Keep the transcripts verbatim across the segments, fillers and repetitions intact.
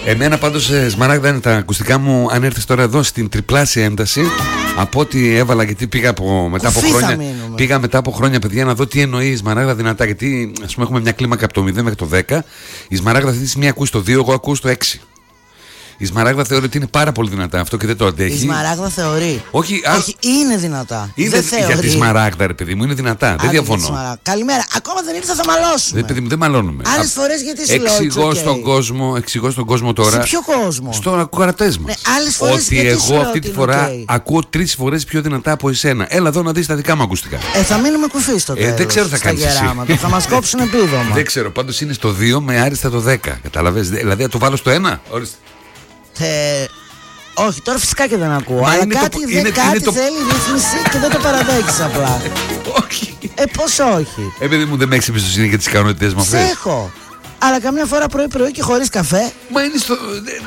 Εμένα πάντως, Σμαράγδα, είναι τα ακουστικά μου. Αν έρθεις τώρα εδώ στην τριπλάσια ένταση από ό,τι έβαλα, γιατί πήγα από, μετά από χρόνια. Πήγα μετά από χρόνια, παιδιά, να δω τι εννοεί η Σμαράγδα δυνατά. Γιατί ας πούμε έχουμε μια κλίμακα από το μηδέν μέχρι το δέκα. Η Σμαράγδα αυτή τη στιγμή ακούει στο δύο, εγώ ακούω στο έξι. Η Σμαράγδα θεωρεί ότι είναι πάρα πολύ δυνατά αυτό και δεν το αντέχει. Η Σμαράγδα θεωρεί. Όχι, Όχι, είναι δυνατά. Είναι δεν για τη Σμαράγδα, ρε παιδί μου, είναι δυνατά. Άντε, δεν διαφωνώ. Καλημέρα. Ακόμα δεν ήρθα, θα μαλώσουμε. Δεν, παιδί μου, δεν μαλώνουμε. Άλλες φορές γιατί σου λέω. Εξηγώ okay. στον κόσμο, εξηγώ στον κόσμο τώρα. Σε ποιο κόσμο? Στο καρατές μας. Ναι, άλλες φορές ότι γιατί εγώ αυτή τη φορά okay. ακούω τρεις φορές πιο δυνατά από εσένα. Έλα εδώ να δεις τα δικά μου ακουστικά. Ε, θα μείνουμε κουφί στο τέλος. Ε, δεν ξέρω τι θα κάνεις εσύ. Θα μας κόψουν επίδομα. Δεν ξέρω, πάντως είναι στο δύο με άριστα το δέκα. Καταλαβες. Δηλαδή, το βάλω στο ένα. Ορίστε. Ε, όχι, τώρα φυσικά και δεν ακούω. Μα αλλά είναι κάτι, το, δε, είναι, κάτι είναι το... θέλει ρύθμιση και δεν το παραδέχεις απλά. Όχι. Ε, πώς όχι. Ε, παιδί μου, δεν με έχεις εμπιστοσύνη για τις ικανότητες μου αυτές. Σε έχω. Αλλά καμιά φορά πρωί-πρωί και χωρίς καφέ. Μα είναι στο.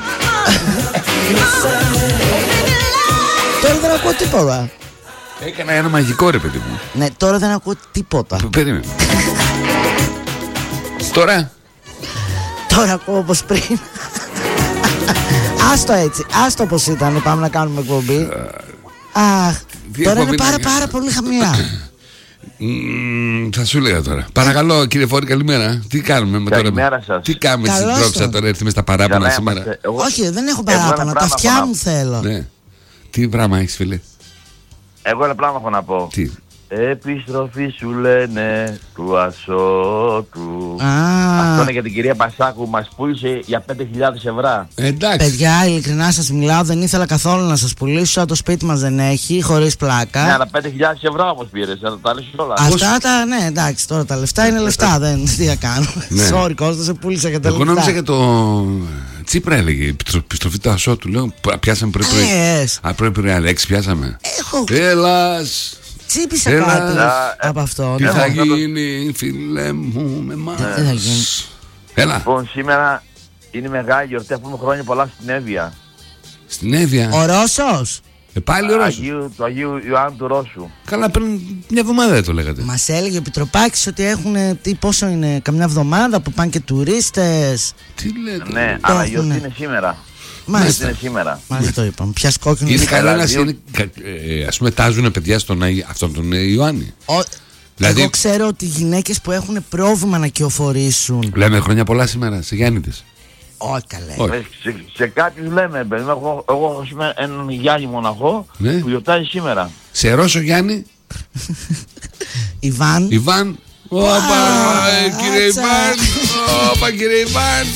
Τώρα δεν ακούω τίποτα. Έκανα ένα μαγικό, ρε παιδί μου. Ναι, τώρα δεν ακούω τίποτα. Περίμενε. Τώρα. Τώρα ακούω όπως πριν. Άστο έτσι, άστο πως ήταν, πάμε να κάνουμε εκπομπή. Αχ, τώρα είναι πάρα πάρα πολύ χαμηλά. Mm, θα σου έλεγα τώρα. Παρακαλώ, κύριε Φόρη, καλημέρα. Τι κάνουμε με τώρα? Καλημέρα σας. Τι κάνουμε στην τρόψα τώρα, έρθει με στα παράπονα σήμερα? Εγώ... Όχι, δεν έχω παράπονα. Τα αυτιά μου θέλω. Ναι. Τι πράγμα έχεις, φίλε? Εγώ ένα πράγμα έχω να πω. Τι? Επιστροφή σου λένε του Ασώτου. Ah. Αυτό είναι για την κυρία Πασάκου που μας πούλησε για πέντε χιλιάδες ευρώ. Εντάξει. Παιδιά, ειλικρινά σας μιλάω, δεν ήθελα καθόλου να σας πουλήσω. Το σπίτι μας δεν έχει, χωρίς πλάκα. Ναι, αλλά πέντε χιλιάδες ευρώ όμως πήρες, θα τα λες όλα. Αυτά τα, ναι, εντάξει, τώρα τα λεφτά είναι λεφτά, δεν, τι θα κάνω. Ναι. Sorry, Κώστα, σε πούλησα για τα Εγώ λεφτά. νόμιζα για το Τσίπρα έλεγε, επιστροφή του Ασώτου. Λέω, πιάσαμε πρωί-πρωί. Yes. Α, πρωί-πρωί, Αλέξη, πιάσαμε. Έχω. Έλας. Τσίπησα Έλα. κάτι Έλα. από αυτό. Τι ναι. θα γίνει, φίλε μου, με εμάς? Τι θα γίνει? Έλα. Λοιπόν, σήμερα είναι μεγάλη γιορτή, θα πούμε χρόνια πολλά στην Εύβοια. Στην Εύβοια. Ο Ρώσος. Ε, πάλι ο Ρώσος. Αγίου, του Αγίου Ιωάννου του Ρώσου. Καλά, πριν μια εβδομάδα δεν το λέγατε. Μας έλεγε ο Πιτροπάκης ότι έχουν, τι, πόσο είναι, καμιά εβδομάδα που πάνε και τουρίστες. Τι λέτε? Ναι, Το αλλά η γιορτή έχουνε. είναι σήμερα. Μάλιστα. Είναι σήμερα. Μάλιστα το είπαμε. Πιας κόκκινο. Είναι λευκό. κανένας, δύο- είναι, ε, ας πούμε, τάζουνε παιδιά στον Αγί- αυτόν τον ε, Ιωάννη. Ο... Δηλαδή- Εγώ ξέρω ότι οι γυναίκες που έχουν πρόβλημα να κυοφορήσουν. Λέμε χρόνια πολλά σήμερα σε Γιάννητες. Όχι καλέ. Όχι. Ε, Σε, σε κάποιους λέμε, παιδί μου, εγώ, εγώ έχω σήμερα έναν Γιάννη μοναχό Ναι. που γιορτάζει σήμερα. Σε Ρώσο Γιάννη, Ιβάν. Ιβάν. Όπα, ε, κύριε άτσα. Ιβάν. Όπα, κύριε Ιβάν.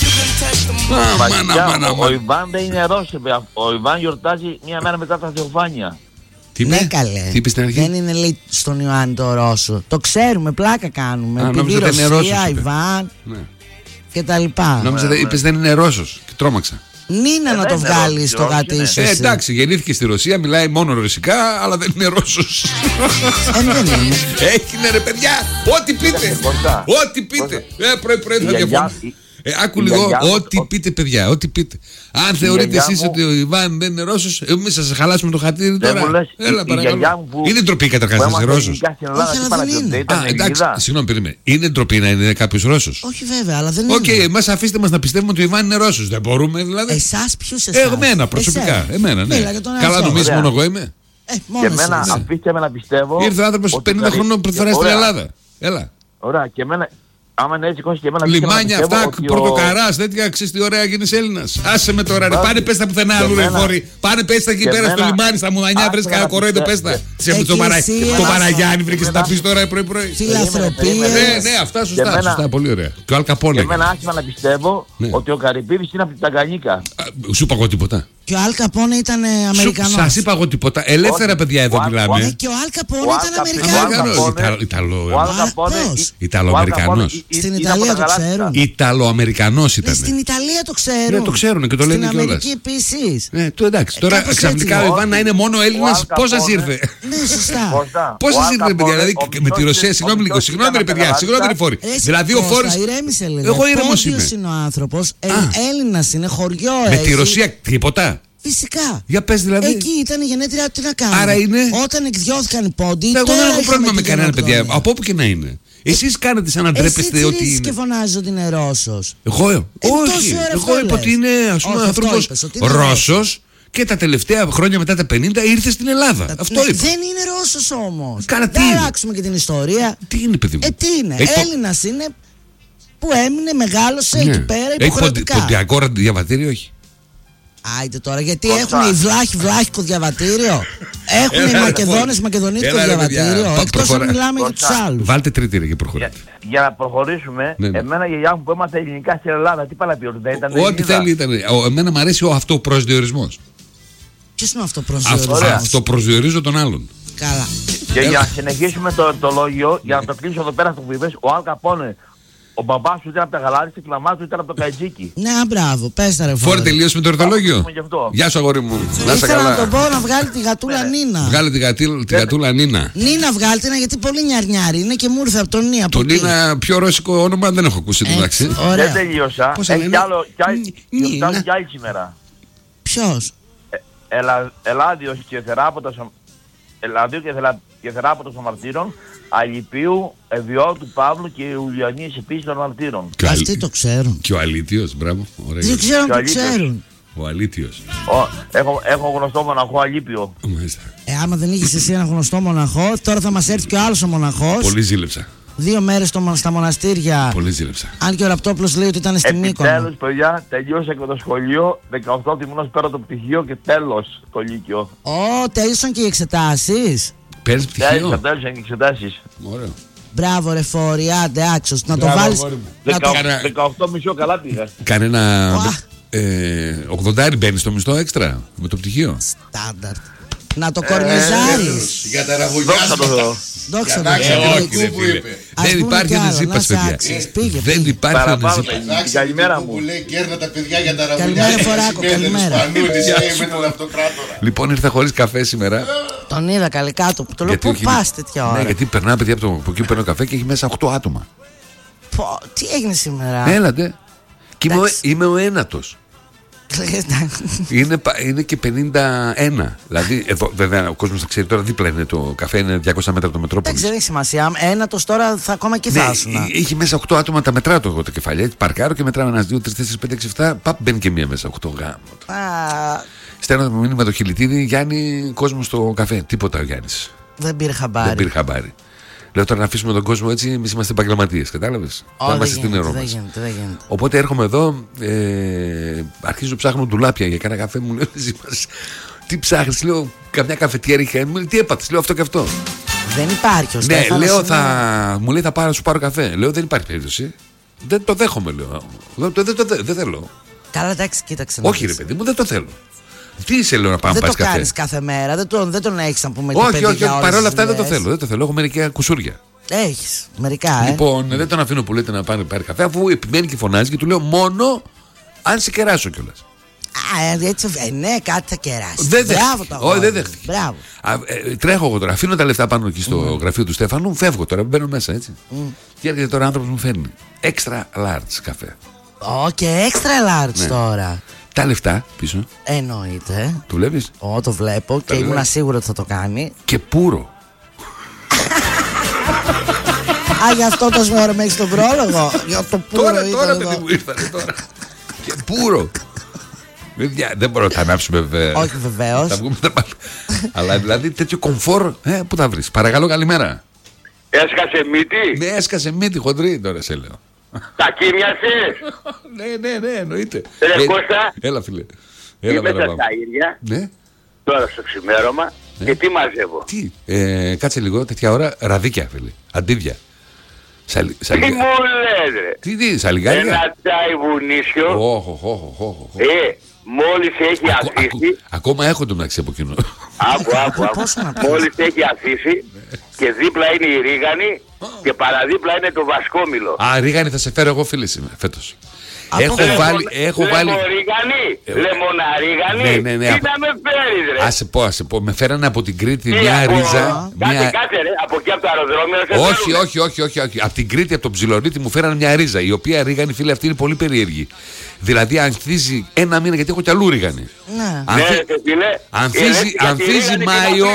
Α, Βασικά, μάνα, μάνα, ο, ο μάνα. Ιβάν δεν είναι Ρώσο, παιδιά. Ο Ιβάν γιορτάζει μία μέρα μετά τα Θεοφάνεια. Τι Ναι, είπε? καλέ. Τι είπε στην αρχή? Δεν είναι λέει στον Ιωάννη το Ρώσο. Το ξέρουμε, πλάκα κάνουμε. Α, Επειδή νόμιζα δεν είναι Ρωσία, Ρώσος, είπε. Ιβάν Ναι. και τα λοιπά. Νόμιζα ναι, δεν- είπες δεν είναι Ρώσος και τρόμαξα. Νίνα Ε, να δεν το είναι βγάλει Ρώσος, στο Ρώσος γατί είναι. σου. Ε, εσύ. εντάξει, γεννήθηκε στη Ρωσία, μιλάει μόνο ρωσικά, αλλά δεν είναι Ρώσος. Ε, δεν είναι. Έγινε ρε παιδιά, ό,τι πείτε. Κοντά. Ό,τι πείτε. Ε, πρωί-πρωί θα Η γιαγιά- διαφωνώ. η- Ε, άκου η λίγο, γιαγιά μου- ό,τι ο- πείτε, παιδιά, ό,τι πείτε. Αν θεωρείτε γιαγιά εσείς μου- ότι ο Ιβάν δεν είναι Ρώσος, εμείς θα σας χαλάσουμε το χατήρι Δεν τώρα. μου λες, Έλα, η- η παρακαλώ. γιαγιά μου που- Είναι ντροπή καταρχάς που να είσαι έμαθε Ρώσος. ελληνικά στην Ελλάδα, Όχι, τι αλλά δεν παραγγελτέ, είναι. ήταν Α, εντάξει, Ελληνίδα. συγγνώμη, περίμενε. Είναι ντροπή να είναι κάποιος Ρώσος. Όχι βέβαια, αλλά δεν Οκ, είναι. εμάς αφήστε μας να πιστεύουμε ότι ο Ιβάν είναι Ρώσος. Δεν μπορούμε δηλαδή. Εσάς ποιους εσάς? Ε, εμένα προσωπικά. Εσένα. Εμένα, ναι. Μίλα για τον Καλά, εαυτό. νομίζεις Ωραία. μόνο εγώ είμαι. Ε, Και μόνο εμένα, εσείς. αφήστε με να πιστεύω. Ήρθε ο άνθρωπος ότι πενήντα δηλαδή- χρόνων πρώτη φορά στην Ωραία. Ελλάδα. Έλα. Ωραία, και εμένα, άμα είναι έτσι, Κώστα, και εμένα αφήστε με να Λιμάνια πιστεύω αυτά, ότι ο- πορτοκαράς, τέτοια, ξέρεις τι ωραία γίνεις Έλληνας. Άσε με τώρα, ρε. Μπράβο. Πάνε πες τα πουθενά Και αλλού, ρε εμένα- Φόρη. Πάνε πες τα εκεί και πέρα στο εμένα- λιμάνι, στα μουδανιά, άσε βρες με κανένα να κορόιδο, πες πιστεύω. τα. Σε το Παρα- Εκκλησία. το Παραγιάννη βρήκες να τα Εμένα- πεις τώρα πρωί-πρωί. Φιλανθρωπίες. Περίμενε, Ναι, περίμενε. ναι, αυτά Και σωστά, εμένα- σωστά, πολύ ωραία. Και ο Αλ Και Καπόνε. εμένα άσχημα να πιστεύω Ναι. ότι ο Καρυπίδης είναι από την Ταγκανίκα. Α, Σου είπα εγώ τίποτα. Και ο Αλ Καπόνε ήταν ε, Σου- Αμερικανός. Σας είπα εγώ τίποτα. Ελεύθερα Όχι. παιδιά εδώ Ο Αλ- Ε, μιλάμε. και ο Αλ Καπόνε Ο Αλ ήταν Καπόνε- Αμερικανός. Αμερικανός. Ο Αλ Καπόνε- Ιταλο- Ιταλο- ο Αλ Α, Καπόνε πώς? ή- Ιταλοαμερικανός. ο Αλ Καπόνε Στην ήταν Ιταλία από το τα ξέρουν. Γαλάτσια. Ιταλοαμερικανός Ναι, ήταν. στην Ιταλία το ξέρουν. Ναι, το ξέρουν και το λένε Στην κιόλας. Αμερική επίσης. Ναι, το εντάξει. Τώρα κάπως ξαφνικά έτσι. ο Ιβάν να είναι μόνο Έλληνας, Ο Αλ πώς σας Καπόνε- ήρθε. Ναι, σωστά. Κώστα, Πώς ο σας Αλ ήρθε, παιδιά, Καπόνε, δηλαδή ο και με τη μισθός Ρωσία, της- συγγνώμη ο λίγο, μισθός συγγνώμη ρε ήταν παιδιά, από τα συγγνώμη ρε Γαλάτσια. Φόρη. Ρε, Δηλαδή ο Κώστα, Φόρης. ηρέμησε λίγο. Εγώ ήρεμος Πόντιος είμαι. είναι ο άνθρωπος. Ε, Α. Έλληνας είναι, χωριό Με έχει. τη Ρωσία τίποτα. Φυσικά. Για πες δηλαδή. Εκεί ήταν η γενέτειρά του, τι να κάνουμε. Άρα είναι- Όταν εκδιώθηκαν οι πόντοι. Εγώ τώρα δεν έχω είχαμε πρόβλημα τη με κανένα παιδιά, γενοκτονία. από όπου και να είναι. Εσείς κάνετε σαν να ντρέπεστε ότι. Εσύ και φωνάζεις ότι είναι Ρώσος. Εγώ, ε, όχι. Εγώ είπα ότι είναι, ας πούμε, άνθρωπος Ρώσος. Και τα τελευταία χρόνια μετά τα πενήντα ήρθε στην Ελλάδα. Τα... Αυτό είπα. Δεν είναι Ρώσος όμως. Κάνα τι. Δεν αλλάξουμε και την ιστορία. Τι είναι, παιδί μου. Ε, τι είναι. Έχει... Έλληνας είναι που έμεινε, μεγάλωσε ναι. εκεί πέρα υποχρεωτικά. Έχει ποντιακό διαβατήριο, όχι. Άιτε τώρα, γιατί έχουν οι βλάχοι βλάχικο διαβατήριο. Έχουν οι Μακεδόνες μακεδονίτικο διαβατήριο. Εκτός αν μιλάμε για τους άλλους. Βάλτε τρίτη ρε και προχωρείτε. Για, για να προχωρήσουμε, ναι, ναι. εμένα η γιαγιά μου που έμαθε ελληνικά στην Ελλάδα, τι παλαπιόρ, δεν ήταν. Ό,τι θέλει ήταν. Εμένα μου αρέσει ο αυτοπροσδιορισμός. Ποιος είναι ο αυτοπροσδιορισμός? Αυτοπροσδιορίζω τον άλλον. Καλά. Και για να συνεχίσουμε το, το λόγιο, για να το κλείσω εδώ πέρα στο που είπες, ο Αλ Καπόνε. Ο μπαμπάς του ήταν από τα Γαλάρια και η μαμά του ήταν από το Καϊτζίκι. Ναι, μπράβο, πες τα ρε φόρε. Φόρε τελείωσε με το εορτολόγιο. Γεια σου αγόρι μου. Να είσαι καλά. Ήθελα να τον πω να βγάλει τη γατούλα Νίνα. Βγάλε τη, γατή, τη γατούλα Νίνα. Νίνα βγάλει την γιατί πολύ νιαρνιάρη είναι και μου ήρθε από τον Νία. Το Νίνα πιο ρώσικο όνομα δεν έχω ακούσει εντάξει. Δεν τελείωσα. Έχει κι άλλο κι άλλη σήμερα. Ποιος? Ελάδιος και Θεράποτος και Θεράποτος των Μαρτύρων, Αλιπίου, Ευιό του Παύλου και Ιουλιανής επίσης των Μαρτύρων. Αυτοί το ξέρουν. Και ο Αλήτιος, μπράβο. Δεν ξέρουν, το ξέρουν. Ο Αλήτιος. Έχω, έχω γνωστό μοναχό Αλίπιο. Ε, άμα δεν είχες εσύ ένα γνωστό μοναχό, τώρα θα μας έρθει και ο άλλος ο μοναχός. Πολύ ζήλεψα. Δύο μέρες στο, στα μοναστήρια. Πολύ ζήλεψα. Αν και ο Ραπτόπουλος λέει ότι ήταν στην Μύκονο. Επιτέλους, παιδιά, τελείωσα και το σχολείο. δεκαοκτώ τιμήνος πέρα το πτυχίο και τέλος το Λύκειο. Ω, τέλειωσαν και οι εξετάσεις. Παίρνεις πτυχίο. Τέλειωσαν και οι εξετάσεις. Ωραίο. Μπράβο ρε φόρη, άντε άξιος. Να το βάλεις. δεκαοκτώ μισό καλά πήγα. Κανένα ογδόντα μπαίνει στο μισθό έξτρα με το πτυχίο. Στάνταρτ. Να το κορνιζάρεις. Για τα ραβουλιάσματα. Δόξα τω Θεώ. Δεν υπάρχει ανεζήπας, παιδιά. Δεν υπάρχει ανεζήπας. Καλημέρα μου. Καλημέρα Φοράκο, καλημέρα. Λοιπόν ήρθα χωρίς καφέ σήμερα. Τον είδα καλή κάτω. Το λέω πού πας τέτοια ώρα. Ναι, γιατί περνάμε παιδιά από εκεί που παίρνω καφέ και έχει μέσα οκτώ άτομα. Τι έγινε σήμερα? Έλατε. Και είμαι ο ένατος. είναι, είναι και πενήντα ένα. Δηλαδή, εδώ βέβαια ο κόσμος θα ξέρει τώρα δίπλα είναι το καφέ, είναι διακόσια μέτρα από το Μετρόπολης. Δεν έχει σημασία. Ένατος τώρα θα ακόμα και θα ήσουν. Ναι, είχε μέσα οκτώ άτομα, τα μετράω το εγώ τα κεφάλια. Έτσι, παρκάρω και μετράω ένα, δύο, τρία, τέσσερα, πέντε, έξι, επτά. Παπ, μπαίνει και μία μέσα. οκτώ γάμο. Στέλνω το μήνυμα το χιλιτίδι, Γιάννη, κόσμο στο καφέ. Τίποτα ο Γιάννης. Δεν πήρε χαμπάρι. Δεν πήρε χαμπάρι. Λέω τώρα να αφήσουμε τον κόσμο έτσι, εμείς είμαστε επαγγελματίες, κατάλαβες? Oh, θα είμαστε στην νερό μας. Οπότε έρχομαι εδώ, ε, αρχίζω ψάχνω ντουλάπια για κάνα καφέ, μου λέει τι ψάχνεις, λέω καμιά καφετιέρα, μου λέει τι έπαθες, λέω αυτό και αυτό. Δεν υπάρχει ο Στέφανος. Ναι, λέω θα, μου λέει θα πάρω, σου πάρω καφέ, λέω δεν υπάρχει περίπτωση. Δεν το δέχομαι, λέω. Δεν το, το, το, δεν θέλω. Καλά, εντάξει, κοίταξε. Όχι, ρε παιδί μου, δεν το θέλω. Τι είσαι, λέω να πάμε δεν πας το καφέ. κάνεις κάθε μέρα, δεν τον, δεν τον έχεις να πούμε. Όχι, όχι, όχι, παρόλα αυτά δεν το θέλω. Δεν το θέλω. Έχω μερικά κουσούρια. Έχεις, μερικά, ε. Λοιπόν, δεν τον αφήνω που λέτε να πάρει, πάρει καφέ, αφού επιμένει και φωνάζει και του λέω μόνο αν σε κεράσω κιόλας. Α, έτσι, ε, ναι, κάτι θα κεράσει. Δεν δέχτηκε. Όχι, δεν δέχτηκε. Μπράβο. Α, ε, τρέχω εγώ τώρα, αφήνω τα λεφτά πάνω εκεί στο mm. γραφείο του Στέφανου, φεύγω τώρα, μπαίνω μέσα έτσι. Mm. Και έρχεται τώρα άνθρωπος μου φέρνει extra large καφέ. Ω, και extra large ναι. τώρα. Τα λεφτά πίσω. Εννοείται. Το βλέπεις? Ω, το βλέπω και ήμουν σίγουρο ότι θα το κάνει. Και πουρο. Α, γι' αυτό τόσο ώρα με έχεις τον πρόλογο. Για το πουρο. Τώρα, τώρα, παιδί μου ήρθανε τώρα. Και πουρο. Δεν μπορώ να τα ανάψουμε βέβαια. Όχι βεβαίως. Αλλά δηλαδή τέτοιο κομφόρ, ε, πού θα βρεις? Παρακαλώ, καλημέρα. Έσκασε μύτη. Ναι, έσκασε μύτη, χοντρή τώρα σε λέω. Τα κοίμιασες. Ναι, ναι, ναι, εννοείται. Ρε Κώστα. Έλα φίλε. Είμαι στα Σταΐρια. Ναι. Τώρα στο ξημέρωμα. Ναι. Και τι μαζεύω? Τι, ε, κάτσε λίγο, τέτοια ώρα, ραδίκια φίλε. Αντίδια. Σαλι, σαλι... Τι μου λες ρε? Τι τι, σαλιγάρια? Ένα τσάι βουνίσιο. Όχ, όχ, όχ, όχ. Ε, μόλις έχει Ακο, αφήσει. ακο, ακόμα έχω το μεταξύ από κοινό. Άκου, άκου, άκου. Μόλις έχει αφήσει και δίπλα είναι η ρίγανη και παραδίπλα είναι το βασκόμηλο. Α, ρίγανη θα σε φέρω εγώ φίλε σήμερα, φέτος. Έχω Λεμον, βάλει, έχω βάλει. Λεμοναρίγανη, λεμοναρίγανη. Ναι, ναι, ναι. Τι να με φέρεις ρε? Άσε πω, άσε πω. Με φέρανε από την Κρήτη Τι, μια από... ρίζα. Κάτσε, μια... κάτσε ρε, από εκεί από το αεροδρόμιο. Όχι, όχι, όχι, όχι, όχι. Από την Κρήτη, από τον Ψιλορίτη μου φέρανε μια ρίζα. Η οποία ρίγανη, φίλε, αυτή είναι πολύ περίεργη. Δηλαδή ανθίζει ένα μήνα, γιατί έχω κι αλλού ρίγανη. Ναι. Ανθι... Ναι, φίλε. Ανθίζει, ανθίζει Μάιο.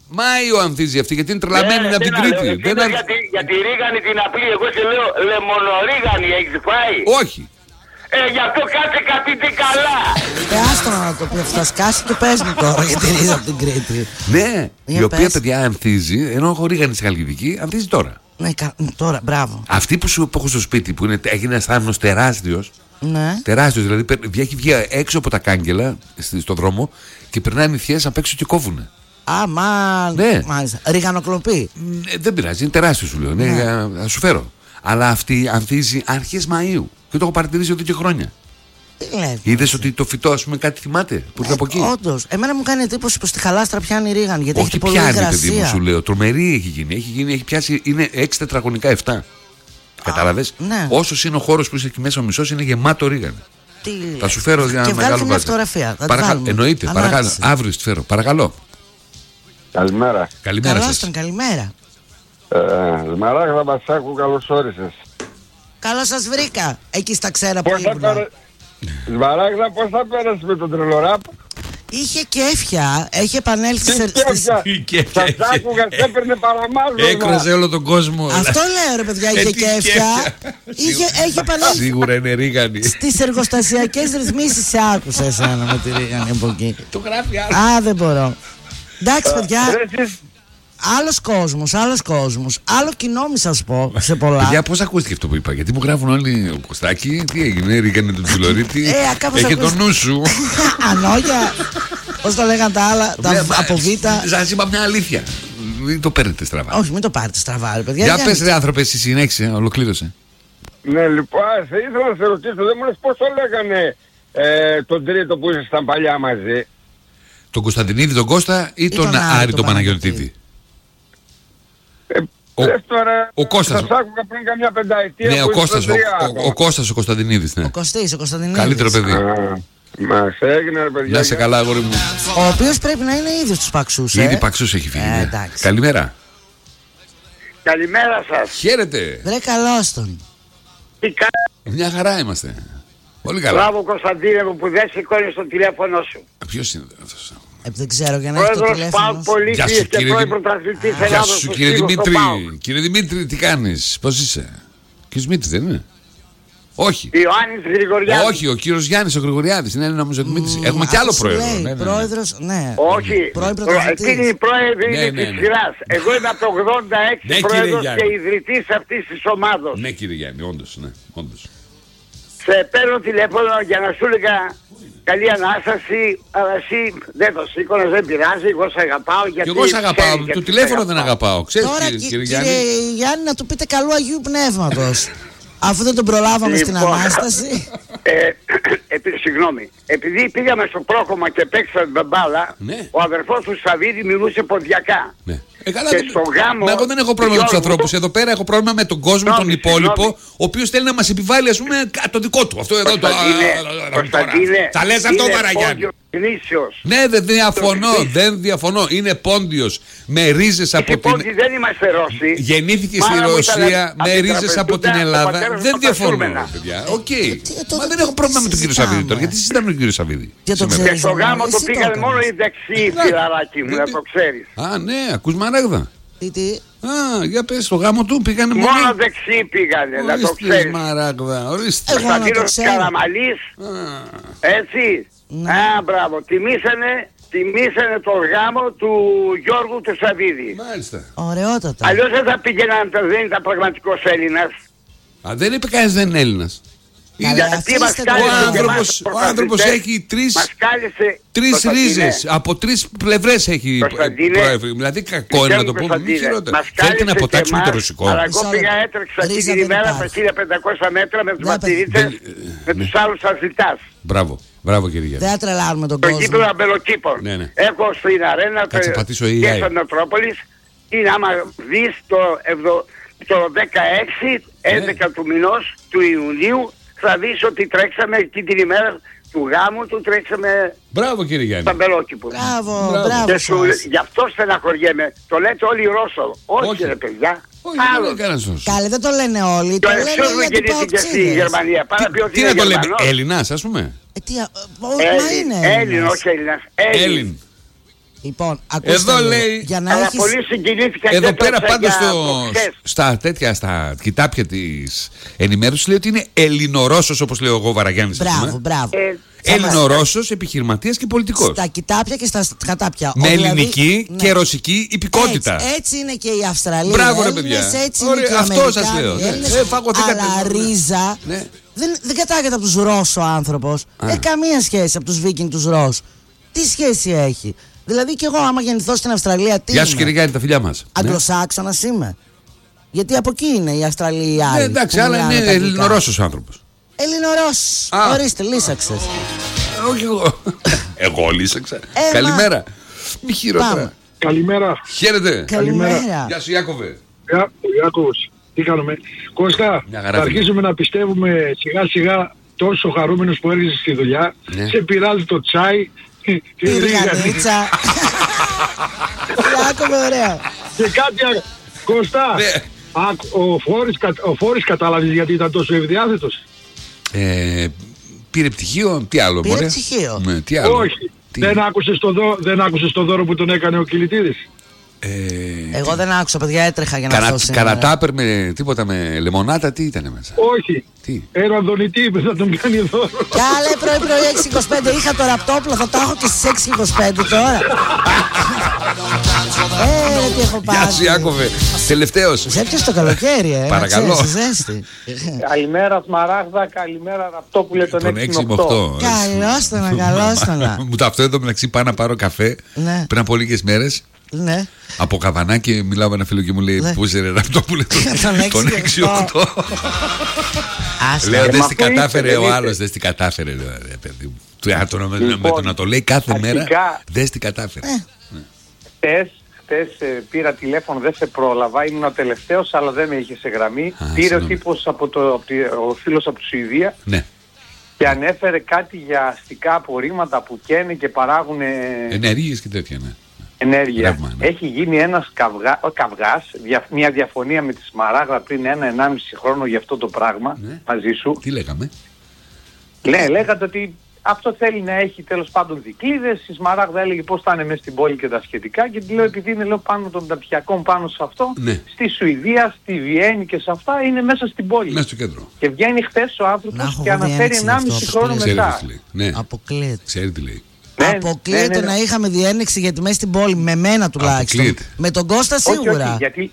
Μάιο ανθίζει αυτή, γιατί είναι τρελαμένη Ναι, από την τι να Κρήτη. λέω, Δεν είναι α- για, τη, για τη ρίγανη την απλή, εγώ σε λέω λεμονορίγανη, έχεις φάει? Όχι. Ε, γι' αυτό κάτσε κατήτε καλά. Ε, άστο να το πει, θα σκάσει και πες μου τώρα για τη ρίζα από την Κρήτη. Ναι, Για η οποία πες. παιδιά ανθίζει, ενώ έχω ρίγανη στη Χαλκιδική, ανθίζει τώρα. Ναι, κα- τώρα, μπράβο. Αυτή που σου που έχω στο σπίτι που είναι, έγινε ένα θάμνο τεράστιο. Ναι. Τεράστιο, δηλαδή παίρνει- έχει βγει έξω από τα κάγκελα στη- στον δρόμο και περνάνε οι θείες απ' έξω και κόβουνε. Α, μα... Ναι. μάλιστα. Ριγανοκλοπή. Ε, δεν πειράζει, είναι τεράστιο σου λέω. Ναι, Ναι. για- θα σου φέρω. Αλλά αυτή ανθίζει αρχές Μαΐου και το έχω παρατηρήσει εδώ και χρόνια. Τι λέει. Είδες ότι το φυτό, ας πούμε, κάτι θυμάται που ήρθε από εκεί. Όντως, εμένα μου κάνει εντύπωση πως στη Χαλάστρα πιάνει ρίγανη, γιατί Όχι έχει πολύ πιάνει, παιδί μου, υγρασία. σου λέω. Τρομερή έχει γίνει. Έχει, γίνει, έχει πιάσει, είναι έξι τετραγωνικά επτά. Κατάλαβες. ναι. Όσος είναι ο χώρος που είσαι εκεί μέσα ο μισός είναι γεμάτο ρίγανη. Τι λέει. Θα σου φέρω για Και ένα βγάλτε μεγάλο μια μπάτζετ. φωτογραφία. Θα τη Παρακα... βάλουμε. Εννοείται, παρακαλώ. Ανάρτηση. Αύριο τη φέρω. Παρακαλώ. Καλημέρα. Καλημέρα Καλώς σας. τον, καλημέρα. Ε, Σμαράγδα Βασάκου, καλώς όρισες. Καλώς σας βρήκα. Εκεί στα ξέρα που Πώς θα ήμουνα. πέρασες, Σμαράγδα, πώς θα πέρασες με τον τρελοράπ? Είχε κέφια, έχει επανέλθει Τι σε... στις- κέφια, σας άκουγα, σε έπαιρνε παραμάζωμα. Έκραζε όλο τον κόσμο. Αυτό λέω ρε παιδιά, Ε, είχε τι κέφια. κέφια. Είχε, έχει επανέλθει Σίγουρα είναι ρίγανη. στις εργοστασιακές ρυθμίσεις. Σε άκουσα εσένα με τη ρίγανη από εκεί. Το γράφει Α, δεν μπορώ. Εντάξει παιδιά, Ρε, εσείς, άλλος κόσμος, άλλος κόσμος. Άλλο κοινό μη σας πω σε πολλά. Για πώς ακούστηκε αυτό που είπα, γιατί μου γράφουν όλοι ο Κωστάκη, τι έγινε, ρίγανε τον Τσιλωρίτη. Ε, κάπως Έχει ακούστηκε. το νου σου. Ανόγια, πώς το λέγαν τα άλλα, τα Ναι, από β. Σας είπα μια αλήθεια. Μην το παίρνετε στραβά. Όχι, μην το πάρετε στραβά, ρε παιδιά. Για Για- πες ρε άνθρωπε, εσύ συνέχισε, ολοκλήρωσε. ναι, λοιπόν, θα ήθελα να σε ρωτήσω, δεν μου λες πώς το λέγανε ε, τον τρίτο που ήσασταν παλιά μαζί. Τον Κωνσταντινίδη τον Κώστα ή τον τον Άρη Άρη τον τον Παναγιωτίδη. Ε, Ο- λες τώρα, ο Κώστας. σας άκουγα πριν καμιά πενταετία. Ναι, ο που ήσασταν Κώστας, ο, τρία ο, άτομα. ο Κώστας ο Κωνσταντινίδης, ναι. Ο Κωστής, ο Κωνσταντινίδης. Καλύτερο παιδί. Α, μας έγινε ρε παιδιά. Να σε καλά, αγόρι μου. Ο οποίος πρέπει να είναι ίδιος τους παξούς, ε. Ήδη παξούς έχει φύγει. Ε, ναι. εντάξει. Καλημέρα. Καλημέρα σας. Χαίρετε. Βρε καλώς τον. Τι κάνετε? Μια χαρά είμαστε. Πολύ καλά. Μπράβο Κωνσταντίνε μου που δεν σηκώνεις το τηλέφωνο σου. Ποιος είναι αυτός? Ε, δεν ξέρω, για να έχει το Πρόεδρος τηλέφωνο. ΠΑΟΚ Πολίτης Γεια σου, και κύριε πρώην Δημ- πρωταθλητής Γεια Ελλάδος σου του κύριε Στίγου στο Δημήτρη. ΠΑΟΚ. Κύριε Δημήτρη, τι κάνεις, πώς είσαι? Κύριος Δημήτρης δεν είναι? Όχι. Ιωάννης Γρηγοριάδης. Όχι, ο κύριος Γιάννης ο Γρηγοριάδης. Ναι, νομίζω ότι Δημήτρης. Έχουμε κι Αυτό άλλο σου πρόεδρο. λέει, Ναι, ναι, ναι. πρόεδρος, ναι. Όχι, Πρώην προ- πρωταθλητής. εκείνη η πρόεδρη Ναι, είναι ναι, της ναι. σειράς. Εγώ είμαι από το ογδόντα έξι Ναι, κύριε πρόεδρος Γιάννη. και ιδρυτής αυτής της ομάδος. Ναι, κύριε Γιάννη, όντως. Ναι, όντως. Σε παίρνω τηλέφωνο για να σου έλεγα καλή ανάσταση, αλλά εσύ δεν το σήκωνες, δεν πειράζει, εγώ σε αγαπάω γιατί... Και εγώ σε αγαπάω. ξέρεις γιατί Το σε τηλέφωνο δεν αγαπάω. Ξέρεις, Τώρα, κύριε, κυ- κύριε κύριε Γιάννη. Γιάννη, να του πείτε καλού Αγίου Πνεύματος. Αφού δεν τον προλάβαμε στην Λοιπόν, Ανάσταση. Ε, επί, συγγνώμη, επειδή πήγαμε στο πρόχωμα και παίξαμε μπάλα, Ναι. ο αδερφός του Σαββίδη μιλούσε ποδιακά. Ναι. Ε, καλά, Και δεν- στο γάμο Μα εγώ δεν έχω πρόβλημα με τους Γιώργου- ανθρώπους. Εδώ πέρα έχω πρόβλημα με τον κόσμο, τον Συγγνώμη, υπόλοιπο, συγγνώμη. ο οποίος θέλει να μας επιβάλλει, ας πούμε, κα- το δικό του. Αυτό εδώ το. Κωνσταντίνε, α, α, α, Κωνσταντίνε, Θα λες αυτό, είναι Βαραγιάννη. πόντιος γνήσιος. Ναι, δεν διαφωνώ, Το δεν διαφωνώ. Είναι πόντιος με ρίζες από Εκεί την. πόντι δεν είμαστε Ρώσοι. Γεννήθηκε στη Μάνα μου Ρωσία ήταν με από ρίζες την από την Τραπεζούτα, ο Ελλάδα. πατέρας Δεν μου διαφωνώ, Πασούρμενα. παιδιά. Οκ. τι- τότε Μα δεν τι έχω πρόβλημα με τον κύριο συζητάμε. Σαββίδη τώρα. Γιατί συζητάμε με τον κύριο Σαββίδη. Για το σήμερα. Και ξέρεις, στο Ζωμάνα, γάμο το εσύ πήγαν έκανες. μόνο οι δεξιοί, Ναι. φιλαράκι μου, να Δεν- το ξέρεις. Α, ναι, ακούς Μαράγδα. Τι, τι. Α, για πες, στο γάμο του πήγανε Μόνο μόνο. δεξιοί πήγανε, να το Ορίστε, ξέρεις. Μαράγδα, ορίστε. Εγώ να το Κωνσταντίνος ξέρω. Καραμαλής, Α, έτσι. Ναι. Α, μπράβο. Τιμήσανε, τιμήσανε το γάμο του Γιώργου του Σαββίδη. Μάλιστα. Ωραιότατα. Αλλιώς δεν θα πήγαιναν, δεν ήταν πραγματικός Έλληνας. Α, δεν είπε κανείς δεν είναι Έλληνας. Καλά, Γιατί αφήστε μας το. κάλεσε Ο και άνθρωπος- εμάς ο άνθρωπος πρωταθλητές, έχει τρεις- Μας κάλεσε Τρεις Κωνσταντίνε, ρίζες, από τρεις πλευρές έχει Κωνσταντίνε, προέβη. Δηλαδή κακό είναι να το πούμε, μη Κωνσταντίνε, χειρότερα. μας Θέλετε κάλεσε να και αποτάξουμε το εμάς, ρωσικό. Αλλά Μισό εγώ πήγα λεπτό. έτρεξα Ρίζα εκείνη την δεν ημέρα υπάρχει. στα χίλια πεντακόσια μέτρα με τους Δεν μαθητές, δεν- με ναι. τους άλλους αθλητάς. Μπράβο, μπράβο κύριε Γιάννη. Δεν θα τρελάνουμε τον Το κόσμο. κύπελο αμπελοκήπων. Ναι, ναι. Έχω στην αρένα Κάτσε, πατήσω έι άι. και στο Μετρόπολης. Είναι άμα δεις το, ευδο- το δεκαέξι, έντεκα του μηνός του Ιουνίου, θα δεις ότι τρέξαμε εκείνη την ημέρα του γάμου του, τρέξαμε Μπράβο κύριε Γιάννη. στα αμπελόκηπο. Μπράβο, Μπράβο. μπράβο Και σου, σας. γι' αυτό στεναχωριέμαι. Το λέτε όλοι οι Ρώσο. Όχι, Όχι. ρε παιδιά. Όχι, δεν Άλλο. είναι κανένας σωστός. Καλέ, δεν το λένε όλοι. Το Το λένε εξός μου γιατί γεννήθηκε στη παοξίδες. Γερμανία. Πάρα να πει ότι Τι είναι να το λέμε, Γερμανός. Έλληνας ας πούμε. Ε, τι, α, ε, μα Έλλην, είναι Έλλην, Έλληνας. όχι Έλληνας. Έλλην. Έλλην. Λοιπόν, ακούστε εδώ λίγο, λέει. Για να Αλλά έχεις... πολύ συγκινήθηκα. Εδώ και πέρα έτρεξα πάντως για στο, προχθές. στα τέτοια, στα κοιτάπια της ενημέρωσης λέει ότι είναι Ελληνορώσος, όπως λέω εγώ, Βαραγιάννης. Μπράβο, μπράβο. Ε, Ελληνορώσος, επιχειρηματίας και πολιτικός. Στα κοιτάπια και στα κατάπια. Με Ο, δηλαδή, ελληνική ναι. και ρωσική υπηκότητα. Έτσι, έτσι είναι και η Αυστραλία. Μπράβο, ρε, Έλληνες, παιδιά. έτσι Ωραία, είναι και οι αυτό Αμερικάνοι, σας λέω, ναι. Έλληνες, Ε, φαγωθήκατε. αλλά ρίζα Ναι. δεν, δεν κατάγεται από τους Ρώσο άνθρωπος. Α. Έχει καμία σχέση από τους Βίκινγκ τους Ρώσ. Τι σχέση έχει? Δηλαδή και εγώ άμα γεννηθώ στην Αυστραλία, τι Γεια σου είμαι? κύριε Γιάννη, τα φιλιά μας. Αγγλοσάξονας είμαι. Γιατί από εκεί είναι η Αυστραλία οι άλλοι. Ναι, εντάξει, που αλλά μιλάνε είναι τα αγγλικά. Ελληνορώσος άνθρωπος. Ελληνορώσος. Α. Ορίστε, λύσαξες. Όχι εγώ. Εγώ λύσαξα. Ε, Καλημέρα. Μη Πάμε. χειρότερα. Καλημέρα. Χαίρετε. Καλημέρα. Γεια σου Ιάκωβε. Γεια, ο Ιάκωβος. Τι κάνουμε? Κώστα, Μια χαρά, θα φίλε. αρχίσουμε να πιστεύουμε σιγά σιγά τόσο χαρούμενος που έρχεσαι στη δουλειά. Ναι. Σε πειράζει το τσάι. Η ριγανίτσα. Ιάκωβε, ωραία. Και κάτι άλλο. Κώστα, Ναι. α, ο, Φόρης, κα- ο Φόρης κατάλαβες γιατί ήταν τόσο ευδιάθετος? Ε, πήρε πτυχίο, τι άλλο Πήρε μωρέ? πτυχίο. Ναι, τι άλλο? Όχι. Τι? Δεν άκουσες, το δώ, δεν άκουσες το δώρο που τον έκανε ο Κιλιτίδης? Ε, Εγώ δεν άκουσα, παιδιά, έτρεχα για να Κανα, αυτό σήμερα. Κανατάπερ με τίποτα με λεμονάτα, τι ήταν μέσα? Όχι. Τι? Έναν δονητή που θα τον κάνει δώρο. Κάλε πρωί πρωί έξι και είκοσι πέντε είχα το ραπτόπλο, θα το έχω και στις έξι και είκοσι πέντε τώρα. Ε, τι έχω πάρει. Γεια σου Ιάκωβε. Τελευταίος. Σε έπιασε το καλοκαίρι, ε. να Παρακαλώ. ξέρεις, ζέστη. Καλημέρα Σμαράγδα, καλημέρα Ραπτόπουλε τον Τον έξι έξι με με οκτώ. οκτώ. Καλώς το να, καλώς το να. Μου το αυτό εδώ μεταξύ πάω να πάρω καφέ Ναι. πριν από λίγες μέρες. Ναι. Από Καβανά και μιλάω με ένα φίλο και μου λέει Ναι. πού είσαι ρε Ραπτόπουλε Τον τον έξι έξι οκτώ. οκτώ. Άστα. Λέω Ε, δεν μα τι πού κατάφερε είστε, ο δεν άλλος, είστε. δεν τι κατάφερε λέω, ρε παιδί μου. Του- α, το να- με Λοιπόν, το να το λέει κάθε μέρα αρχικά- δεν τι κατάφερε. Ε. Χτες, χτες ε, πήρα τηλέφωνο, δεν σε πρόλαβα, ήμουν ο τελευταίος αλλά δεν με είχε σε γραμμή. Α, Πήρε ο συγγνώμη. τύπος, από το, από τη, ο φίλος από τη Σουηδία Ναι, και ανέφερε κάτι για αστικά απορρίμματα που καίνε και παράγουν ε, ενέργειες και τέτοια, ναι. ενέργεια. Ρεύμα, ναι. Έχει γίνει ένας καυγά, ο καυγάς, δια, μια διαφωνία με τη Σμαράγδα πριν ένα-ενάμιση χρόνο για αυτό το πράγμα Ναι. μαζί σου. Τι λέγαμε? Ναι, λέγατε ότι αυτό θέλει να έχει τέλος πάντων δικλείδες. Η Σμαράγδα έλεγε πώς θα είναι μέσα στην πόλη και τα σχετικά. Και τη λέω επειδή είναι λέω, πάνω των μεταπτυχιακών πάνω σε αυτό, Ναι. στη Σουηδία, στη Βιέννη και σε αυτά είναι μέσα στην πόλη. Μέσα στο κέντρο. Και βγαίνει χθες ο Να άνθρωπος έχω και εγώ αναφέρει διένεξη γι' αυτό, ενάμιση αυτό χρόνο λέει. Ξέρει μετά. τι λέει. Ναι, Αποκλείεται. ξέρει τι λέει. Ναι, Αποκλείεται ναι, ναι, ναι. να είχαμε διένεξη γιατί μέσα στην πόλη, με μένα τουλάχιστον. Αποκλείεται. Με τον Κώστα Όχι, σίγουρα. όχι, γιατί...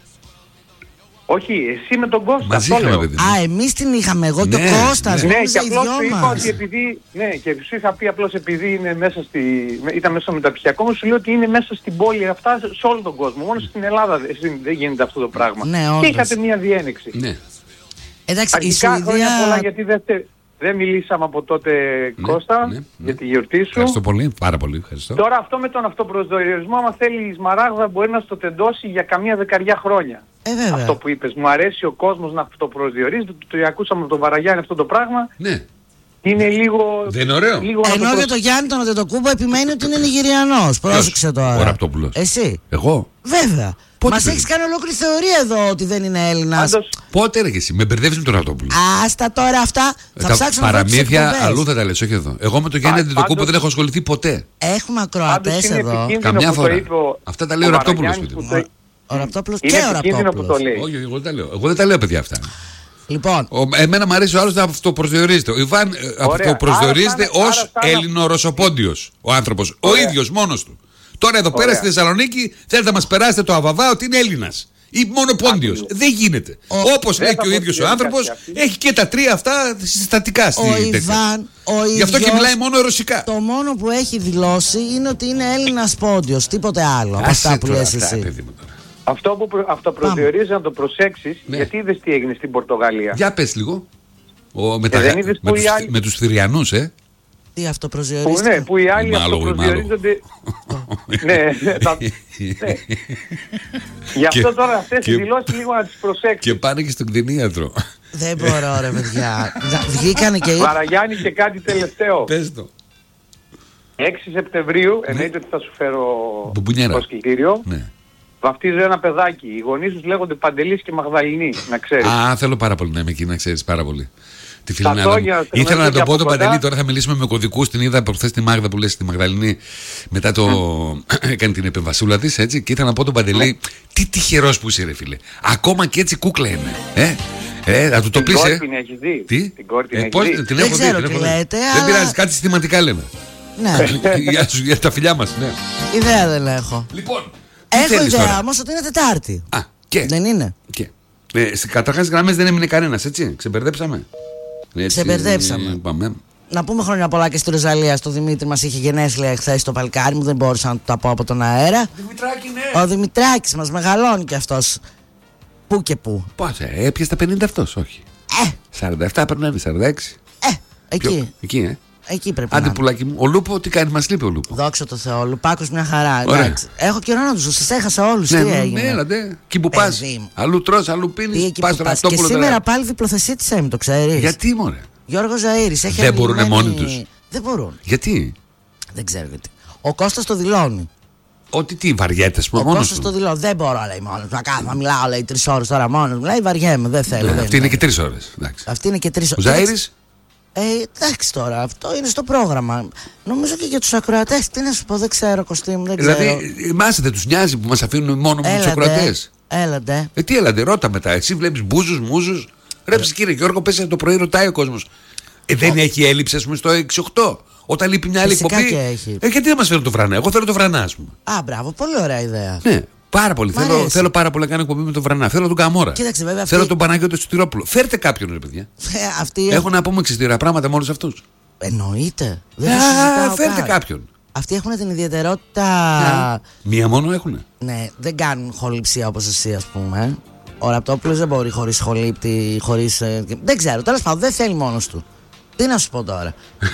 Όχι, εσύ με τον Κώστα. Μαζί αυτό είχαμε λέω. παιδί μου. Α, εμείς την είχαμε, εγώ και Ναι, ο Κώστας. ναι. Ναι, νόμιζα και οι απλώς δυο σου είπα μας. ότι επειδή. Ναι, και σου είχα πει απλώς επειδή είναι μέσα στη. ήταν μέσα στο μεταπτυχιακό μου, σου λέω ότι είναι μέσα στην πόλη αυτά σε όλο τον κόσμο. Μόνο στην Ελλάδα δεν δεν γίνεται αυτό το πράγμα. Ναι, και όντως. είχατε μια διένεξη. Ναι. Εντάξει, η Αρχικά χρόνια πολλά Σουηδία. γιατί δεν, τε- δεν μιλήσαμε από τότε Ναι, Κώστα ναι, ναι. για τη γιορτή σου. Ευχαριστώ πολύ, πάρα πολύ. Ευχαριστώ. Τώρα αυτό με τον αυτοπροσδιορισμό, άμα θέλει η Σμαράγδα μπορεί να στο τεντώσει για καμία δεκαριά χρόνια. Ε, βέβαια. Αυτό που είπες, μου αρέσει ο κόσμος να αυτοπροσδιορίζεται, το, το ακούσαμε από τον Βαραγιάννη αυτό το πράγμα, Ναι. είναι λίγο... Δεν είναι ωραίο? λίγο να το Ενώ για προσ- το Γιάννη τον Αντετοκούμπο επιμένει ότι είναι Νιγηριανός. Πρόσεξε τώρα. Ο Ραπτόπουλος. Εσύ. Εγώ. Βέβαια. Πότε Μας παιδί? έχεις κάνει ολόκληρη θεωρία εδώ ότι δεν είναι Έλληνας. Πάντως, Πότε ρε και εσύ, με μπερδεύεις με τον Ραπτόπουλο. Άστα τώρα αυτά. Θα Τα ψάξω να βρω τις παραμύθια εκπομπές. αλλού θα τα λες, όχι εδώ. Εγώ με τον Γιάννη Α, Αντιτοκούμπο πάντως- δεν έχω ασχοληθεί ποτέ. Έχουμε πάντως ακροατές είναι εδώ. επικίνδυνο Καμιά που φορά. το είπε ο- Αυτά τα λέει ο ο Ραπτόπουλος, Βαραγιάννης παιδί που μου. το- Ο Ραπτόπουλος Είναι και ο επικίνδυνο που το Ραπτόπουλος. λέει. Όχι, εγώ δεν τα λέω. Εγώ δεν τα λέω, παιδιά αυτά. Λοιπόν, Ο, εμένα μου αρέσει ο άλλος να αυτοπροσδιορίζεται. Ο Ιβάν ε, αυτοπροσδιορίζεται Άρα θα είναι- ως άρα θα είναι- Έλληνο-Ρωσοπόντιος ο άνθρωπος. Ο Ωραία. ίδιος μόνος του. Τώρα εδώ πέρα Ωραία. στη Θεσσαλονίκη θέλετε να μας περάσετε το αβαβά ότι είναι Έλληνας. Ή μόνο Πόντιος. Δεν γίνεται. Ο- Όπως Δεν λέει θα και ο πω ίδιος τη ο άνθρωπος, διαδικασία αυτή. έχει και τα τρία αυτά συστατικά στη ο τέτοια. Ιβάν, ο Γι' αυτό και ίδιος, μιλάει μόνο ρωσικά. το μόνο που έχει δηλώσει είναι ότι είναι Έλληνας πόντιος. Τίποτε άλλο από Άσε αυτά που τώρα λες αυτά, εσύ. παιδί μου, τώρα. Αυτό που προ- αυτοπροσδιορίζει να το προσέξεις, Ναι. γιατί είδες τι έγινε στην Πορτογαλία. Για πες λίγο. Ο, με, τα, Ε, δεν με, είδες που τους, οι άλλοι- με τους Θηριανούς, ε. Τι Που, αυτοπροσδιορίστηκε. ναι, που οι άλλοι Μάλογο, αυτοπροσδιορίζονται... ναι, τα- ναι. Γι' αυτό Και- τώρα αυτές και- οι δηλώσεις λίγο να τις προσέξεις. Και πάνε και στον κτηνίατρο. Δεν μπορώ ρε παιδιά. Να- Βγήκανε και είπαν. Βαραγιάννη και κάτι τελευταίο. Πες το. έξι Σεπτεμβρίου, εννοείται ότι θα σου φέρω Μπουμπουνιέρα. προσκλητήριο. Ναι. Βαφτίζω ένα παιδάκι. Οι γονείς τους λέγονται Παντελής και Μαγδαληνή, να ξέρεις. Α, θέλω πάρα πολύ να είμαι εκεί, να ξέρεις πάρα πολύ. Τη φίλη ήθελα να το πω τον Παντελή, τώρα θα μιλήσουμε με κωδικούς. Την είδα προχθές τη Μάγδα που λες, τη Μαγδαληνή, μετά το. έκανε την επεμβασούλα της, έτσι. Και ήθελα να πω τον Παντελή, τι τυχερός που είσαι, ρε φίλε. Ακόμα και έτσι κούκλα είναι. Ε, ε, να του το πεις, ε. Την έχεις δει. Τι? Την κόρη την ε, έχεις πώς, δει. την Δεν έχω ξέρω δει, τι την έχω λέτε, δει. αλλά... Δεν πειράζει, κάτι συστηματικά λέμε. Ναι. για, για τα φιλιά μας, ναι. Ιδέα δεν έχω. Λοιπόν, έχω ιδέα όμως ότι είναι Τετάρτη. Α, και. Δεν είναι. Και. Ε, σε καταρχάς γραμμές δεν έμεινε κανένας, έτσι. Ξεμπερδέψαμε. Έτσι, Ξεμπερδέψαμε. Πάμε. Να πούμε χρόνια πολλά και στη Ροζαλία. Στο Δημήτρη μας είχε γενέθλια εχθές το παλικάρι μου. Δεν μπόρεσα να του τα πω από τον αέρα. Δημητράκη, ναι. Ο Δημητράκης μας μεγαλώνει κι αυτός. Πού και πού. Πότε, έπιασε τα πενήντα αυτός, όχι. Ε, σαράντα επτά περνάει, σαράντα έξι. ε, εκεί. Ποιο? Εκεί, ε. Εκεί πρέπει Άντε να. πουλάκι μου. Ο Λούπο, τι κάνει, μας λείπει ο Λούπο. Δόξα τω Θεώ, Λουπάκος μια χαρά. Ωραία. Εντάξει. Έχω καιρό να τους σας έχασα όλους. Ναι, τι ναι, έγινε. ναι, έλατε. Εκεί που πας. Παιδί μου. Αλλού τρως, αλλού Τι πίνεις. εκεί Πας που στον πας. Και αυτόπουλο σήμερα τώρα. πάλι διπλοθεσίτησέ μου, το ξέρεις. Γιατί, μωρέ. Γιώργος Ζαΐρης έχει Δεν μπορούνε αλληλεμένη- μόνοι τους. Δεν μπορούν. Γιατί. Δεν ξέρω γιατί. Ο Κώστας το δηλώνει. Ότι τι, βαριέται, ας πούμε, Ο μόνος Κώστας του. το δηλώνει. Δεν μπορώ, λέει, μόνος μου. Να κάνω, να μιλάω, λέει, τρεις ώρες τώρα μόνος μου. Λέει, βαριέμαι, δεν θέλω. Ναι, δεν αυτή είναι και τρεις ώρες. εντάξει. Αυτή είναι και τρεις Ο ώρες. Ζαΐρης. Ε, εντάξει τώρα, αυτό είναι στο πρόγραμμα. Νομίζω και για τους ακροατές. Τι να σου πω, δεν ξέρω, Κωστή μου, δεν ξέρω. Δηλαδή, εμάς δεν τους νοιάζει που μας αφήνουν μόνο με τους ακροατές. Έλαντε. Ε, τι έλατε, ρώτα μετά. Εσύ βλέπεις μπούζους, μούζους. Ρέψε, κύριε Γιώργο, πες το πρωί, ρωτάει ο κόσμος. Ε, δεν έχει έλλειψη, ας πούμε, στο έξι οκτώ. Όταν λείπει μια άλλη Φυσικά εκπομπή. και έχει. Ε, γιατί δεν μας φέρουν το βρανά. Εγώ θέλω το βρανά, ας πούμε. Α, μπράβο, πολύ ωραία ιδέα. Ναι, πάρα πολύ. Μ' Θέλω, αρέσει. θέλω πάρα πολύ να κάνω εκπομπή με τον βρανά. Θέλω τον Καμόρα. Κοίταξε, βέβαια, Θέλω αυτή- τον Παναγιώτο Στυρόπουλο. Φέρτε κάποιον, ρε παιδιά. Ε, αυτή Έχω να πούμε εξιστήρα πράγματα με όλους αυτούς. Εννοείται. Δεν το Α, συζητάω φέρτε καν. κάποιον. Αυτοί έχουν την ιδιαιτερότητα. Μία μόνο έχουνε. Ναι, δεν κάνουν χοληψία όπως εσύ, ας πούμε. Ο Ραπτόπουλος δεν μπορεί χωρίς χολύπτη, χωρίς. ε, Δεν ξέρω, τέλος πάντων, δεν θέλει μόνος του. Τι να σου πω τώρα.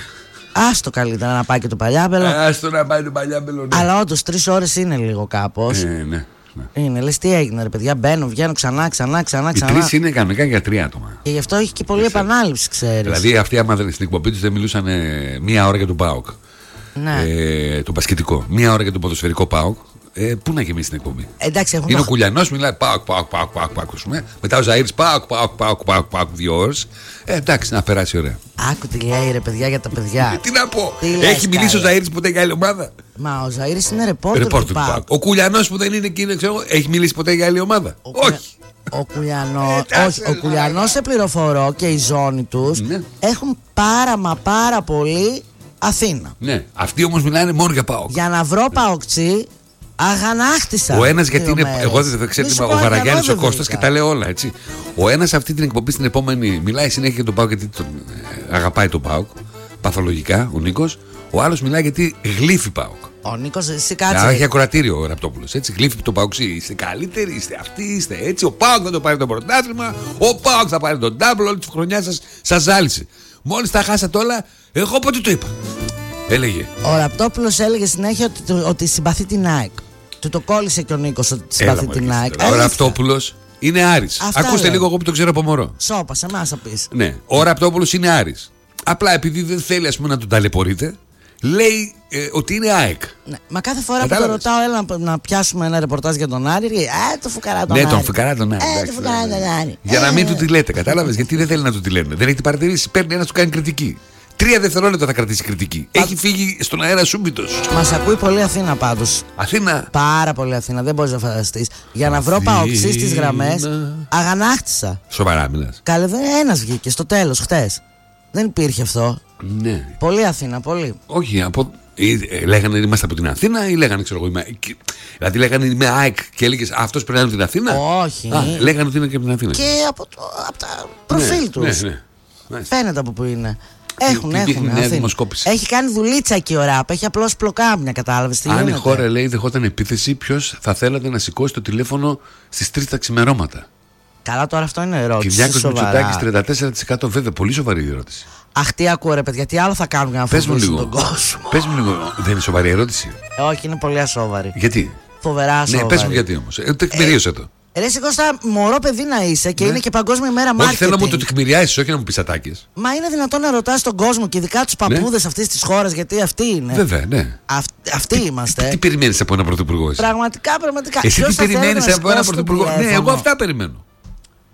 Άστο καλύτερα να πάει και το παλιάμπελο. Άστο να πάει το παλιάμπελο. Ναι. Αλλά όντως τρεις ώρες είναι λίγο κάπως. Ε, ναι, ναι. Είναι, λες τι έγινε, ρε παιδιά. Μπαίνω, βγαίνω ξανά, ξανά, ξανά, Οι ξανά. τρεις είναι κανονικά για τρία άτομα. Και γι' αυτό έχει και πολλή επανάληψη, ξέρεις. Δηλαδή αυτοί άμα δεν- στην εκπομπή τους δεν μιλούσαν ε, μία ώρα για τον ΠΑΟΚ. Ναι. Ε, το μπασκετικό. Μία ώρα για τον ποδοσφαιρικό ΠΑΟΚ. Ε, πού να γεμίσει την εκπομπή. Εντάξει, έχουν Είναι ο το- Κουλιανός, μιλάει ΠΑΟΚ, ΠΑΟΚ, ΠΑΟΚ, ΠΑΟΚ, ΠΑΟΚ. ας πούμε. Μετά ο Ζαΐρης ΠΑΟΚ, ΠΑΟΚ, ΠΑΟΚ, ΠΑΟΚ, ΠΑΟΚ, δύο ώρες. Ε, εντάξει, να περάσει ωραία. Άκου τι λέει ρε παιδιά για τα παιδιά. Τι να πω, Τι λες, έχει μιλήσει ο καλέ. Ζαΐρης ποτέ για άλλη ομάδα. Μα ο Ζαΐρης είναι ρεπόρτερ Ρεπόρτερ του του ΠΑΟΚ. ΠΑΟΚ. Ο Κουλιανός που δεν είναι εκείνο, ξέρω, έχει μιλήσει ποτέ για άλλη ομάδα. Ο Κουλια- Όχι. Ο Κουλιανός, Ε, όχι, ο Κουλιανός σε πληροφορώ και η ζώνη τους Ναι. έχουν πάρα μα πάρα πολύ Αθήνα. Ναι, αυτοί όμως μιλάνε μόνο για ΠΑΟΚ. Για να βρω παοκτσί, αγανάκτησα. Ο ένας γιατί δύο είναι. μέρες. Εγώ δεν ξέρω Μη τι σου ο πω, Βαραγιάννης, εγώ ο δεν Κώστας και βρήκα. τα λέει όλα έτσι. Ο ένας αυτή την εκπομπή στην επόμενη μιλάει συνέχεια για τον ΠΑΟΚ γιατί τον ε, αγαπάει τον ΠΑΟΚ. Παθολογικά ο Νίκος. Ο άλλος μιλάει γιατί γλύφει ΠΑΟΚ. Ο Νίκος, εσύ Να κάτσε. έχει ακροατήριο ο Ραπτόπουλος. Έτσι γλύφει το ΠΑΟΚ. Είστε καλύτεροι, είστε αυτοί, είστε έτσι. Ο ΠΑΟΚ θα το πάρει το πρωτάθλημα. Ο ΠΑΟΚ θα πάρει τον double. Όλη τη χρονιά σας σας ζάλισε. Μόλις τα χάσατε όλα, εγώ πότε το είπα. Έλεγε. Ο Ραπτόπουλος έλεγε συνέχεια ότι, ότι συμπαθεί την ΑΕΚ. Του το κόλλησε και ο Νίκος ότι Έλα, συμπαθεί μωρέ, την και ΑΕΚ. εσύ τώρα. Ο Αλήθεια. Ραπτόπουλος είναι Άρης. Αυτά Ακούστε λέω. λίγο εγώ που το ξέρω από μωρό. Σώπα, σε εμάς θα πεις. Ναι, ο Ραπτόπουλος είναι Άρης. Απλά επειδή δεν θέλει ας πούμε, να τον ταλαιπωρείτε, λέει ε, ότι είναι ΑΕΚ. Ναι. Μα κάθε φορά που Κατάλαβες. το ρωτάω, έλα να, να πιάσουμε ένα ρεπορτάζ για τον Άρη, λέει, Α, το φουκαρά τον Ναι, Άρη. τον φουκαρά τον Άρη. Ε, εντάξει, το φουκαρά ναι, ναι. τον Άρη. Για να Ε, μην του τη λέτε, κατάλαβες. Γιατί δεν θέλει να του τη λένε. Δεν έχετε παρατηρήσει. Παίρνει ένα, του κάνει κριτική. Τρία δευτερόλεπτα θα κρατήσει κριτική. Έχει φύγει στον αέρα σούμπιτος. Μας ακούει πολύ Αθήνα πάντως. Αθήνα. Πάρα πολύ Αθήνα, δεν μπορείς να φανταστείς. Για να βρω παοξί στις γραμμές, αγανάκτησα. Σοβαρά μιλάς. Καλέ, δεν ένας βγήκε στο τέλος χτες. Δεν υπήρχε αυτό. Ναι. Πολύ Αθήνα, πολύ. Όχι, από. Ή, ε, λέγανε είμαστε από την Αθήνα ή λέγανε ξέρω εγώ είμαι. και- Δηλαδή λέγανε είμαι ΑΕΚ και έλεγε αυτό πρέπει να είναι από την Αθήνα. Όχι. Α, λέγανε ότι είναι και από την Αθήνα. Και από, το, από τα προφίλ ναι, τους. Ναι, ναι. Μάλιστα. Φαίνεται από πού είναι. Έχουν, τι δείχνει έχουν. η νέα Αθήνα. δημοσκόπηση. Έχει κάνει δουλίτσα εκεί ο Ραπ. Έχει απλώς πλοκάμια, κατάλαβες τι Αν γίνεται. η χώρα λέει δεχόταν επίθεση, ποιο θα θέλατε να σηκώσει το τηλέφωνο στις τρεις τα ξημερώματα. Καλά, τώρα αυτό είναι ερώτηση. Κυριάκος Μητσοτάκης Σοβαρά. τριάντα τέσσερα τοις εκατό. Βέβαια, πολύ σοβαρή η ερώτηση. Αχ, τι ακούω ρε παιδιά, τι άλλο θα κάνουν για να Πες μου φοβήσουν λίγο. τον κόσμο. Πες μου λίγο. Δεν είναι σοβαρή ερώτηση. Ε, όχι, είναι πολύ ασόβαρη. Γιατί. Φοβερά ασόβαρη. Ναι, πες μου γιατί όμως. Ε, τεκμηρίωσε το. Ρε εσύ Κώστα, μωρό παιδί να είσαι και Ναι. είναι και Παγκόσμια ημέρα Όχι, μάρκετινγκ. θέλω να μου το τεκμηριάσεις, όχι να μου πεις ατάκες. Μα είναι δυνατόν να ρωτάς τον κόσμο και ειδικά τους παππούδες αυτής της χώρας, γιατί αυτοί είναι. Βέβαια, ναι. Αυ, αυτοί είμαστε. Τι, τι περιμένεις από ένα πρωθυπουργό εσύ. Πραγματικά, πραγματικά. Εσύ Ποιος τι θα θέλει περιμένεις να από ένα σηκώσει το πρωθυπουργό. Ναι, τηλέφωνο? εγώ αυτά περιμένω.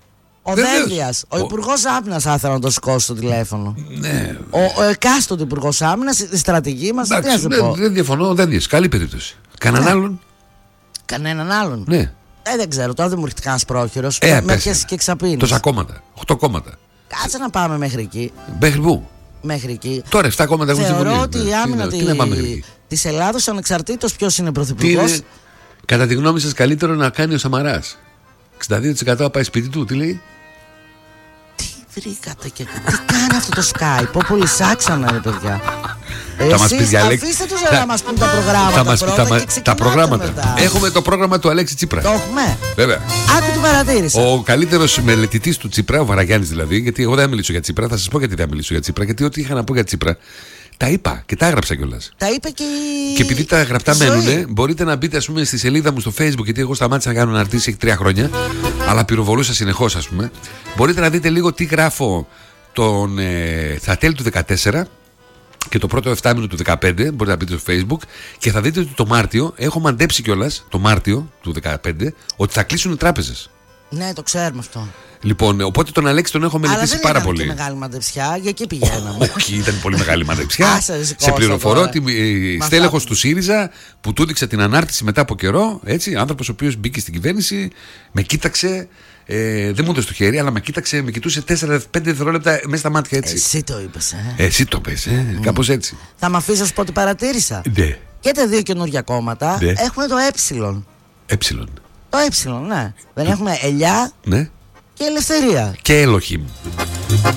Ο Δένδιας, ο υπουργός άμυνας θα ήθελα να το σηκώσει το τηλέφωνο. Ναι. Ο, ο εκάστοτε υπουργός άμυνας, η στρατηγική μας. Τι να σου πω. Δεν διαφωνώ, ο Δένδιας. Καλή περίπτωση. Κανέναν Ναι. άλλον. Κανέναν άλλον. Ναι. Ε, δεν ξέρω, τώρα δεν μου έρχεται κανένας πρόχειρος. Ε, με πιάσεις και εξαπίνεις. Τόσα κόμματα. Οχτώ κόμματα. Κάτσε να πάμε μέχρι εκεί. Μέχρι πού? Μέχρι εκεί. Τώρα εφτά κόμματα έχουν συμφωνήσει. Θεωρώ ότι η άμυνα Τι να πάμε μέχρι εκεί? της Ελλάδος, ανεξαρτήτως ποιος είναι Τι πρωθυπουργός. είναι, κατά τη γνώμη σας, καλύτερο να κάνει ο Σαμαράς? εξήντα δύο τοις εκατό να πάει σπίτι του, τι λέει? Τι βρήκατε και τι κάνει αυτό το Skype? Πω πολύ σάξανα ρε παιδιά. Θα μας πει Εσείς διαλέκτη. αφήστε τους να μας πούν τα προγράμματα Θα μας πει πρώτα τα, και τα ξεκινάτε προγράμματα. μετά. Έχουμε το πρόγραμμα του Αλέξη Τσίπρα. Το έχουμε. Βέβαια. Άκου τι παρατήρησα. Ο καλύτερος μελετητής του Τσίπρα, ο Βαραγιάννης δηλαδή, γιατί εγώ δεν θα μιλήσω για Τσίπρα, θα σας πω γιατί δεν θα μιλήσω για Τσίπρα, γιατί ό,τι είχα να πω για Τσίπρα τα είπα και τα έγραψα κιόλας. Τα είπε και η... Και επειδή τα γραπτά η ζωή. μένουνε, μπορείτε να μπείτε, ας πούμε, στη σελίδα μου στο Facebook, γιατί εγώ σταμάτησα να κάνω αναρτήσεις έχει τρία χρόνια, αλλά πυροβολούσα συνεχώς, ας πούμε. Μπορείτε να δείτε λίγο τι γράφω τον, ε, στα τέλη του δεκατέσσερα και το πρώτο εφτάμηνο του δεκαπέντε. Μπορείτε να μπείτε στο Facebook και θα δείτε ότι το Μάρτιο έχω μαντέψει κιόλας, το Μάρτιο του δεκαπέντε, ότι θα κλείσουν οι τράπεζες. Ναι, το ξέρουμε αυτό. Λοιπόν, οπότε τον Αλέξη τον έχω μελετήσει Αλλά πάρα δεν πολύ. ήταν και μεγάλη μαντεψιά, για εκεί πηγαίναμε. Όχι, ήταν πολύ μεγάλη μαντεψιά. Άσε, ρε, Σε σηκώστα πληροφορώ τώρα. ότι ε, Μα στέλεχος θα- του ΣΥΡΙΖΑ που του έδειξε την ανάρτηση μετά από καιρό, έτσι, άνθρωπος ο οποίος μπήκε στην κυβέρνηση, με κοίταξε, ε, δεν μου έδωσε το χέρι, αλλά με κοίταξε, με κοιτούσε τέσσερα πέντε δευτερόλεπτα μέσα στα μάτια έτσι. Εσύ το είπες, ε. Ε, εσύ το πες, ε, κάπως έτσι. Θα με αφήσεις να σου πω τι παρατήρησα. Ναι, Και τα δύο καινούργια κόμματα Ναι. έχουν το ε. έψιλον. Το ε, ναι. Δεν έχουμε ελιά Ναι, και ελευθερία. και Ελοχήμ.